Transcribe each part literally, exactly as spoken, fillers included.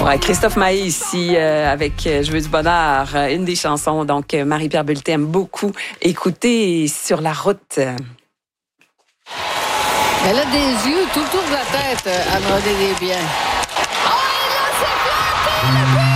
Ouais, Christophe Maé ici euh, avec euh, Je veux du bonheur, euh, une des chansons donc euh, Marie-Pierre Bulleté aime beaucoup écouter sur la route. Elle a des yeux tout autour de la tête, Amandée Desbiens. Oh, et là, c'est planté le but!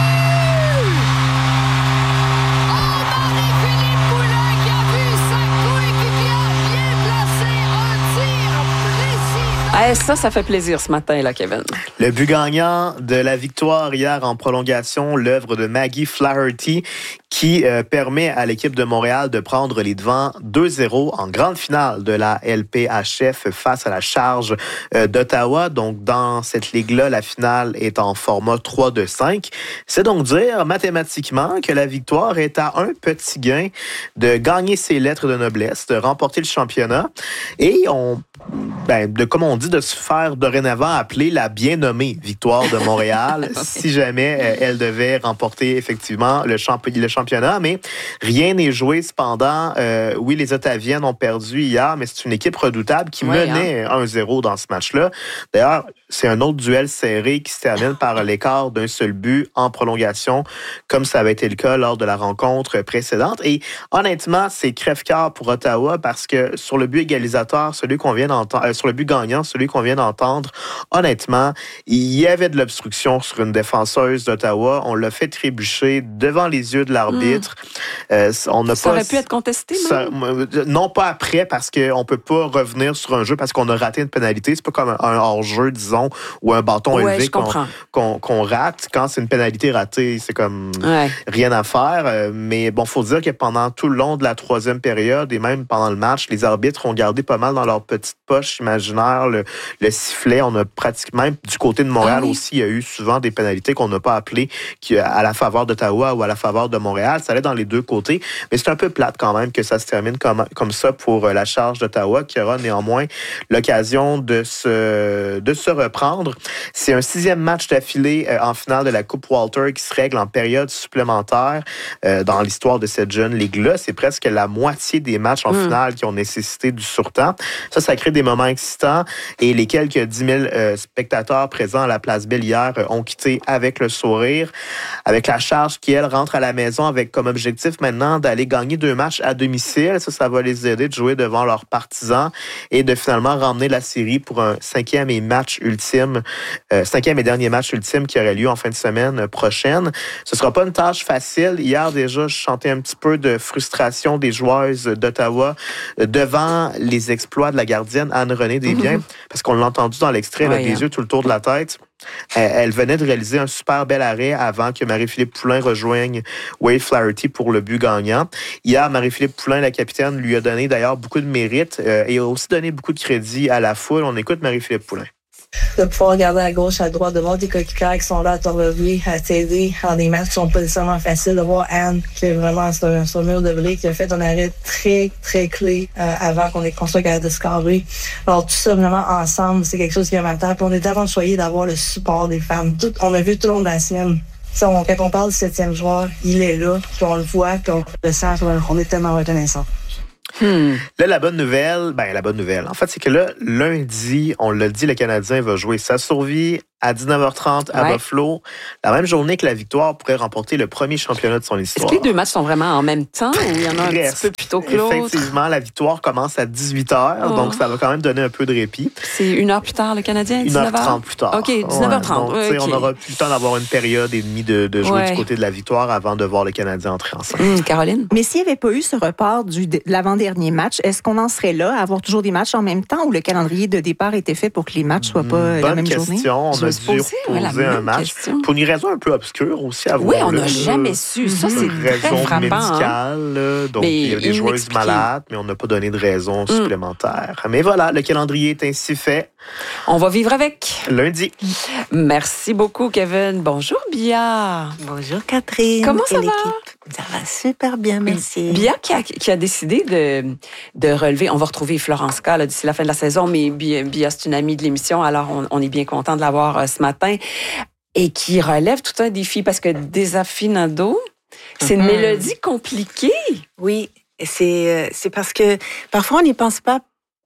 Oh, Marie-Philippe Poulin qui a vu sa coéquipière bien placée, un tir précis. Ah, ça, ça fait plaisir ce matin, là, Kevin. Le but gagnant de la victoire hier en prolongation, l'œuvre de Maggie Flaherty, qui euh, permet à l'équipe de Montréal de prendre les devants deux zéro en grande finale de la L P H F face à la Charge euh, d'Ottawa. Donc, dans cette ligue-là, la finale est en format trois deux cinq. C'est donc dire mathématiquement que la victoire est à un petit gain de gagner ses lettres de noblesse, de remporter le championnat et on, ben, de, comme on dit, de se faire dorénavant appeler la bien nommée victoire de Montréal si jamais euh, elle devait remporter effectivement le, champ- le championnat. Mais rien n'est joué cependant. Euh, oui, les Ottaviennes ont perdu hier, mais c'est une équipe redoutable qui oui, menait hein. un zéro dans ce match-là. D'ailleurs, c'est un autre duel serré qui se termine par l'écart d'un seul but en prolongation, comme ça avait été le cas lors de la rencontre précédente. Et honnêtement, c'est crève-cœur pour Ottawa parce que sur le but égalisateur, celui qu'on vient d'entendre, euh, sur le but gagnant, celui qu'on vient d'entendre, honnêtement, il y avait de l'obstruction sur une défenseuse d'Ottawa. On l'a fait trébucher devant les yeux de l'arbitre. Mmh. Euh, on n'a ça pas, aurait pu être contesté, ça, non, pas après, parce qu'on ne peut pas revenir sur un jeu parce qu'on a raté une pénalité. C'est pas comme un, un hors-jeu, disons, ou un bâton ouais, élevé qu'on, qu'on, qu'on rate. Quand c'est une pénalité ratée, c'est comme ouais. rien à faire. Mais bon, il faut dire que pendant tout le long de la troisième période et même pendant le match, les arbitres ont gardé pas mal dans leur petite poche imaginaire le, le sifflet. On a pratiquement, même du côté de Montréal ah oui. aussi, il y a eu souvent des pénalités qu'on n'a pas appelées qui, à la faveur d'Ottawa ou à la faveur de Montréal. Ça allait dans les deux côtés, mais c'est un peu plate quand même que ça se termine comme, comme ça pour la Charge d'Ottawa, qui aura néanmoins l'occasion de se, de se reprendre. C'est un sixième match d'affilée euh, en finale de la Coupe Walter qui se règle en période supplémentaire euh, dans l'histoire de cette jeune ligue-là. C'est presque la moitié des matchs en mmh. finale qui ont nécessité du surtemps. Ça, ça crée des moments excitants et les quelques dix mille euh, spectateurs présents à la Place Belle hier euh, ont quitté avec le sourire, avec la Charge qui, elle, rentre à la maison avec comme objectif maintenant d'aller gagner deux matchs à domicile. Ça, ça va les aider de jouer devant leurs partisans et de finalement ramener la série pour un cinquième et match ultime, euh, cinquième et dernier match ultime qui aurait lieu en fin de semaine prochaine. Ce sera pas une tâche facile. Hier, déjà, je sentais un petit peu de frustration des joueuses d'Ottawa devant les exploits de la gardienne Anne-Renée Desbiens, mmh. parce qu'on l'a entendu dans l'extrait, elle a des yeux tout le tour de la tête. Elle venait de réaliser un super bel arrêt avant que Marie-Philippe Poulin rejoigne Wade Flaherty pour le but gagnant. Hier, Marie-Philippe Poulin, la capitaine, lui a donné d'ailleurs beaucoup de mérite euh, et a aussi donné beaucoup de crédit à la foule. On écoute Marie-Philippe Poulin. De pouvoir regarder à gauche, à droite, de voir des coéquipières qui sont là à te relever, à t'aider dans des matchs qui sont pas nécessairement faciles, de voir Anne, qui est vraiment sur un, sur un mur de blé, qui a fait un arrêt très, très clé euh, avant qu'on ait construit à Discovery. Alors, tout ça vraiment ensemble, c'est quelque chose qui est matin. Puis on est tellement choyés d'avoir le support des femmes. Tout, on a vu tout le long de la semaine. On, quand on parle du septième joueur, il est là, puis on le voit, puis on le sent, puis on est tellement reconnaissants. Hmm. Là, la bonne nouvelle, ben la bonne nouvelle, en fait, c'est que là, lundi, on l'a dit, le Canadien va jouer sa survie à dix-neuf heures trente à ouais. Buffalo. La même journée que la victoire pourrait remporter le premier championnat de son histoire. Est-ce que les deux matchs sont vraiment en même temps ou il y en a un petit peu plus tôt que l'autre? Effectivement, la victoire commence à dix-huit heures, oh. donc ça va quand même donner un peu de répit. C'est une heure plus tard, le Canadien? une heure trente plus tard. OK, dix-neuf heures trente. Ouais, donc, okay. On aura plus le temps d'avoir une période et demie de, de jouer ouais. du côté de la victoire avant de voir le Canadien entrer ensemble. Mmh, Caroline? Mais s'il n'y avait pas eu ce report du, de l'avant-dernier match, est-ce qu'on en serait là à avoir toujours des matchs en même temps ou le calendrier de départ était fait pour que les matchs ne soient pas Bonne la même question. journée? On a dû reposer un match question. Pour une raison un peu obscure aussi. À oui, on n'a jamais su. Ça, c'est une raison très frappant, médicale. Hein? Donc, mais il y a des joueuses malades, mais on n'a pas donné de raison mm. supplémentaire. Mais voilà, le calendrier est ainsi fait. On va vivre avec. Lundi. Merci beaucoup, Kevin. Bonjour, Bia. Bonjour, Catherine. Comment ça et va? L'équipe. Ça va super bien, merci. Bia qui a, qui a décidé de, de relever, on va retrouver Florence K là, d'ici la fin de la saison, mais Bia, Bia c'est une amie de l'émission, alors on, on est bien content de l'avoir euh, ce matin, et qui relève tout un défi, parce que Desafinado, c'est une mm-hmm. mélodie compliquée. Oui, c'est, c'est parce que parfois on n'y pense pas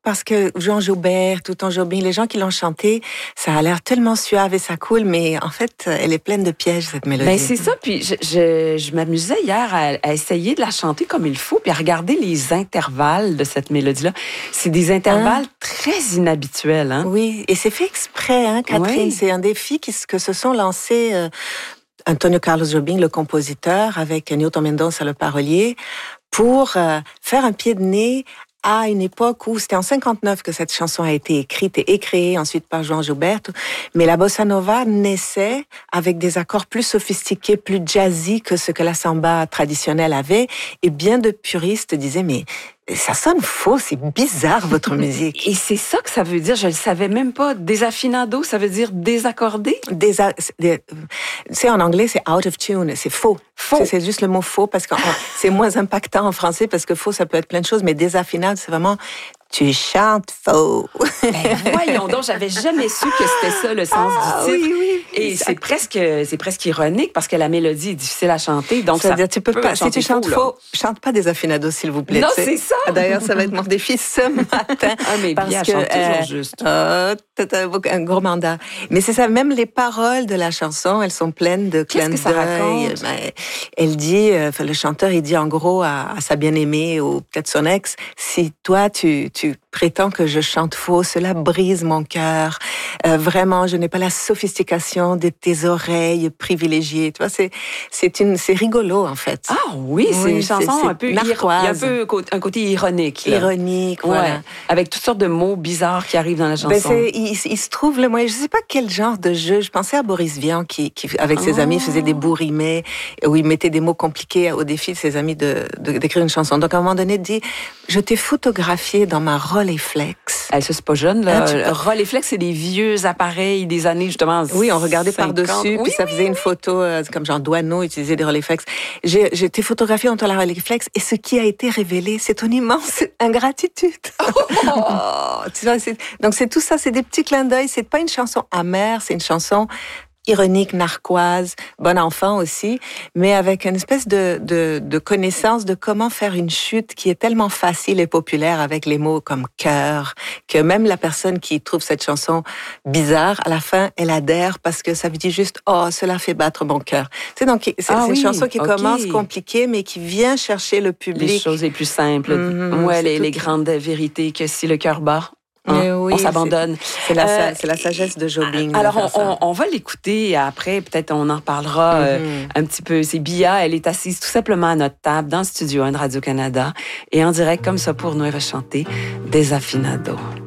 parce que Jean Joubert, Tonton Jobim, les gens qui l'ont chanté, ça a l'air tellement suave et ça coule, mais en fait, elle est pleine de pièges, cette mélodie. Ben c'est ça, puis je, je, je m'amusais hier à, à essayer de la chanter comme il faut, puis à regarder les intervalles de cette mélodie-là. C'est des intervalles hein? très inhabituels. Hein? Oui, et c'est fait exprès, hein, Catherine. Oui. C'est un défi qui, que se sont lancés euh, Antonio Carlos Jobim, le compositeur, avec Newton Mendonça, le parolier, pour euh, faire un pied de nez à une époque où c'était en cinquante-neuf que cette chanson a été écrite et créée ensuite par João Gilberto. Mais la bossa nova naissait avec des accords plus sophistiqués, plus jazzy que ce que la samba traditionnelle avait. Et bien de puristes disaient, mais ça sonne faux, c'est bizarre votre musique. Et c'est ça que ça veut dire, je le savais même pas. Desafinado, ça veut dire désaccordé? Désa... C'est en anglais, c'est out of tune, c'est faux. Faux. C'est, c'est juste le mot faux parce que c'est moins impactant en français parce que faux, ça peut être plein de choses, mais désafinado, c'est vraiment tu chantes faux. Ben voyons donc, j'avais jamais su que c'était ça le sens ah, du titre. Oui, oui. Et c'est presque, c'est presque ironique parce que la mélodie est difficile à chanter. Donc ça, ça veut dire, tu peux pas. Si tu chantes faux, faux chante pas Desafinado, s'il vous plaît. Non, c'est ça. D'ailleurs, ça va être mon défi ce matin. Ah, mais parce bien, que, chante toujours euh, juste. Euh, t'as un gros mandat. Mais c'est ça, même les paroles de la chanson, elles sont pleines de clins d'œil. Qu'est-ce que ça raconte? Ben, elle dit, euh, le chanteur, il dit en gros à, à sa bien-aimée ou peut-être son ex, si toi, tu, tu prétends que je chante faux, cela brise mon cœur. Euh, vraiment, je n'ai pas la sophistication de tes oreilles privilégiées. Tu vois, c'est c'est une c'est rigolo en fait. Ah oui, c'est oui, une chanson c'est, c'est un peu narquoise. Il y a un peu un côté ironique. Là. Ironique, voilà. Ouais, avec toutes sortes de mots bizarres qui arrivent dans la chanson. Ben c'est, il, il se trouve le moyen. Je sais pas quel genre de jeu. Je pensais à Boris Vian qui, qui avec ses oh. amis faisait des bourrimets où il mettait des mots compliqués au défi de ses amis de, de d'écrire une chanson. Donc à un moment donné, il dit je t'ai photographié dans ma Rolleiflex. Elle, ça, c'est pas jeune, là. Ah, Rolleiflex, c'est des vieux appareils des années, justement. Oui, on regardait par-dessus, oui, puis ça faisait oui, une photo, euh, comme Jean Douaneau utilisait des Rolleiflex. J'ai, j'ai été photographiée dans la Rolleiflex, et ce qui a été révélé, c'est ton immense ingratitude. Oh, tu vois, c'est, donc c'est tout ça, c'est des petits clins d'œil. C'est pas une chanson amère, c'est une chanson ironique, narquoise, bon enfant aussi, mais avec une espèce de, de, de connaissance de comment faire une chute qui est tellement facile et populaire avec les mots comme cœur, que même la personne qui trouve cette chanson bizarre, à la fin, elle adhère parce que ça veut dire juste « Oh, cela fait battre mon cœur ». Tu sais, donc c'est, ah c'est oui, une chanson qui okay. commence compliquée, mais qui vient chercher le public. Les choses les plus simples, mm-hmm, ouais, les, les grandes vérités que si le cœur bat, Hein? Oui, on s'abandonne. C'est, c'est, la, euh, c'est la sagesse de Jobim. Alors, on, on, on va l'écouter après. Peut-être on en reparlera mm-hmm. euh, un petit peu. C'est Bia. Elle est assise tout simplement à notre table dans le studio un de Radio-Canada. Et en direct, comme ça, pour nous, elle va chanter Desafinado.